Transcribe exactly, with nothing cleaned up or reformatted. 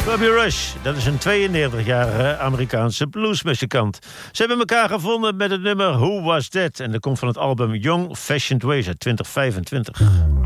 Bobby Rush, dat is een tweeënnegentigjarige Amerikaanse bluesmuzikant. Ze hebben elkaar gevonden met het nummer Who Was That? En dat komt van het album Young Fashioned Ways uit twintig vijfentwintig.